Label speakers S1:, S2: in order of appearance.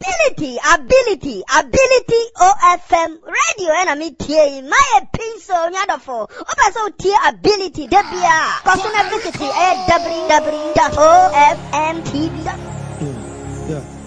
S1: Ability, OFM radio and me tea, my pencil, yadafo, so tea ability, debia, personal visiting at www.ofmtv.com.
S2: Yeah.